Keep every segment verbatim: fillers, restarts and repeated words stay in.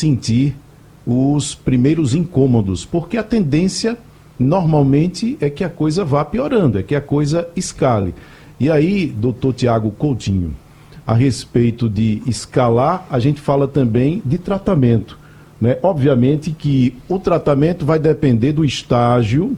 sentir os primeiros incômodos, porque a tendência normalmente é que a coisa vá piorando, é que a coisa escale. E aí, doutor Tiago Coutinho, a respeito de escalar, a gente fala também de tratamento, né? Obviamente que o tratamento vai depender do estágio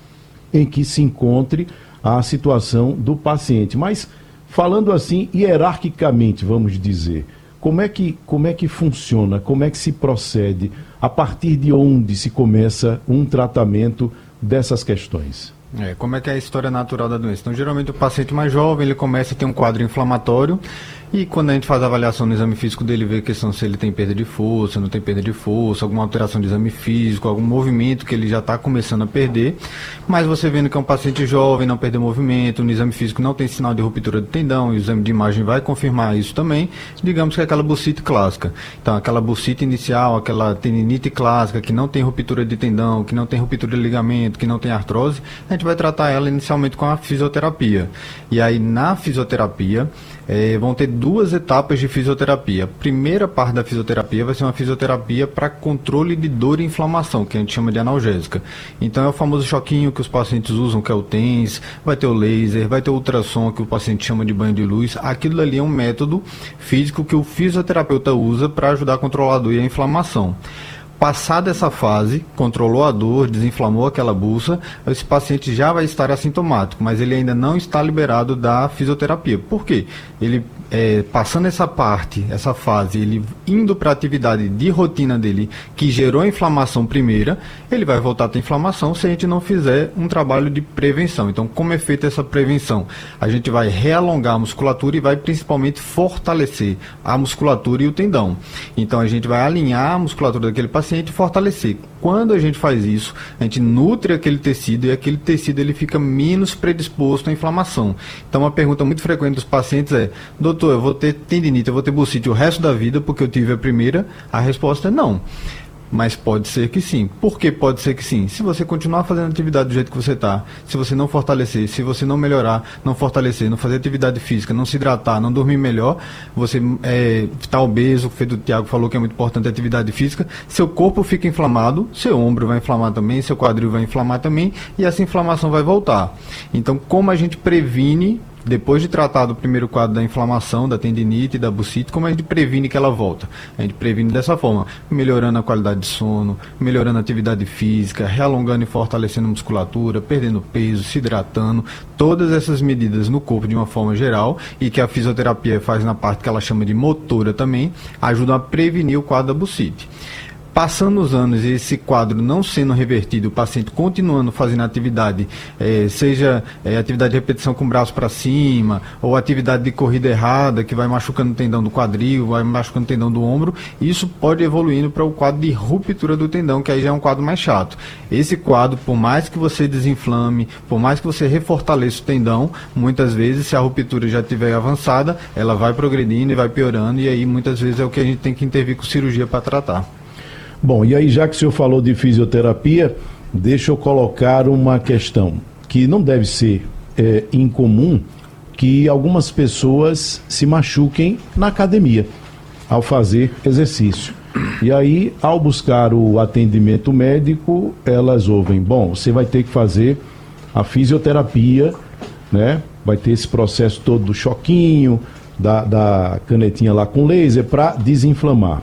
em que se encontre a situação do paciente, mas falando assim, hierarquicamente, vamos dizer, como é que, como é que funciona, como é que se procede, a partir de onde se começa um tratamento dessas questões? É, como é que é a história natural da doença? Então, geralmente o paciente mais jovem, ele começa a ter um quadro inflamatório e quando a gente faz a avaliação no exame físico dele, vê a questão se ele tem perda de força, não tem perda de força, alguma alteração de exame físico, algum movimento que ele já está começando a perder, mas você vendo que é um paciente jovem, não perdeu movimento, no exame físico não tem sinal de ruptura do tendão, e o exame de imagem vai confirmar isso também, digamos que é aquela bursite clássica. Então, aquela bursite inicial, aquela tendinite clássica, que não tem ruptura de tendão, que não tem ruptura de ligamento, que não tem artrose, a gente vai tratar ela inicialmente com a fisioterapia. E aí, na fisioterapia, é, vão ter duas etapas de fisioterapia. A primeira parte da fisioterapia vai ser uma fisioterapia para controle de dor e inflamação, que a gente chama de analgésica. Então é o famoso choquinho que os pacientes usam, que é o TENS, vai ter o laser, vai ter o ultrassom, que o paciente chama de banho de luz. Aquilo ali é um método físico que o fisioterapeuta usa para ajudar a controlar a dor e a inflamação. Passada essa fase, controlou a dor, desinflamou aquela bucha, esse paciente já vai estar assintomático, mas ele ainda não está liberado da fisioterapia. Por quê? Ele, é, passando essa parte, essa fase, ele indo para a atividade de rotina dele, que gerou a inflamação primeira, ele vai voltar a ter inflamação se a gente não fizer um trabalho de prevenção. Então, como é feita essa prevenção? A gente vai realongar a musculatura e vai principalmente fortalecer a musculatura e o tendão. Então, a gente vai alinhar a musculatura daquele paciente e fortalecer. Quando a gente faz isso, a gente nutre aquele tecido e aquele tecido ele fica menos predisposto à inflamação. Então, uma pergunta muito frequente dos pacientes é: doutor, eu vou ter tendinite, eu vou ter bursite o resto da vida porque eu tive a primeira? A resposta é não. Mas pode ser que sim. Por que pode ser que sim? Se você continuar fazendo atividade do jeito que você está, se você não fortalecer, se você não melhorar, não fortalecer, não fazer atividade física, não se hidratar, não dormir melhor, você está é, obeso, o do Tiago falou que é muito importante a atividade física, seu corpo fica inflamado, seu ombro vai inflamar também, seu quadril vai inflamar também, e essa inflamação vai voltar. Então, como a gente previne, depois de tratar do primeiro quadro da inflamação, da tendinite e da bursite, como a gente previne que ela volta? A gente previne dessa forma, melhorando a qualidade de sono, melhorando a atividade física, realongando e fortalecendo a musculatura, perdendo peso, se hidratando, todas essas medidas no corpo de uma forma geral, e que a fisioterapia faz na parte que ela chama de motora também, ajudam a prevenir o quadro da bursite. Passando os anos e esse quadro não sendo revertido, o paciente continuando fazendo atividade, é, seja é, atividade de repetição com o braço para cima, ou atividade de corrida errada, que vai machucando o tendão do quadril, vai machucando o tendão do ombro, isso pode evoluindo para o quadro de ruptura do tendão, que aí já é um quadro mais chato. Esse quadro, por mais que você desinflame, por mais que você refortaleça o tendão, muitas vezes, se a ruptura já estiver avançada, ela vai progredindo e vai piorando, e aí muitas vezes é o que a gente tem que intervir com cirurgia para tratar. Bom, e aí já que o senhor falou de fisioterapia, deixa eu colocar uma questão que não deve ser é, incomum, que algumas pessoas se machuquem na academia ao fazer exercício. E aí, ao buscar o atendimento médico, elas ouvem: bom, você vai ter que fazer a fisioterapia, né? Vai ter esse processo todo do choquinho, da, da canetinha lá com laser para desinflamar.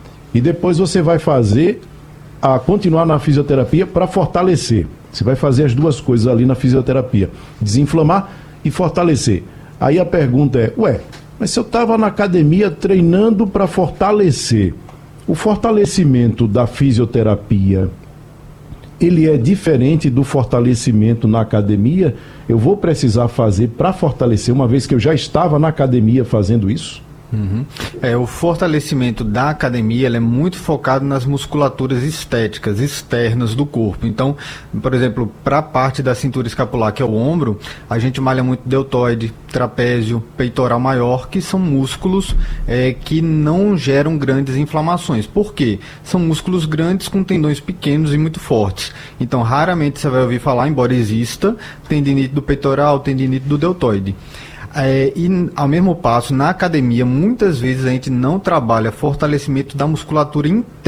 E depois você vai fazer, a continuar na fisioterapia para fortalecer. Você vai fazer as duas coisas ali na fisioterapia, desinflamar e fortalecer. Aí a pergunta é: ué, mas se eu estava na academia treinando para fortalecer, o fortalecimento da fisioterapia, ele é diferente do fortalecimento na academia? Eu vou precisar fazer para fortalecer, uma vez que eu já estava na academia fazendo isso? Uhum. É, o fortalecimento da academia ele é muito focado nas musculaturas estéticas, externas do corpo. Então, por exemplo, para a parte da cintura escapular, que é o ombro, a gente malha muito deltoide, trapézio, peitoral maior, que são músculos é, que não geram grandes inflamações. Por quê? São músculos grandes com tendões pequenos e muito fortes. Então, raramente você vai ouvir falar, embora exista, tendinite do peitoral, tendinite do deltoide. É, e ao mesmo passo, na academia, muitas vezes a gente não trabalha fortalecimento da musculatura interna